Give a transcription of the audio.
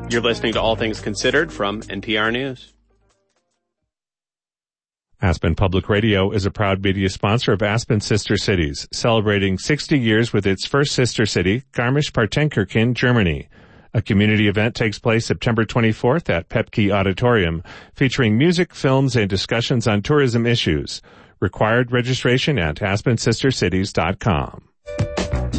You're listening to All Things Considered from NPR News. Aspen Public Radio is a proud media sponsor of Aspen Sister Cities, celebrating 60 years with its first sister city, Garmisch-Partenkirchen, Germany. A community event takes place September 24th at Pepke Auditorium, featuring music, films, and discussions on tourism issues. Required registration at aspensistercities.com.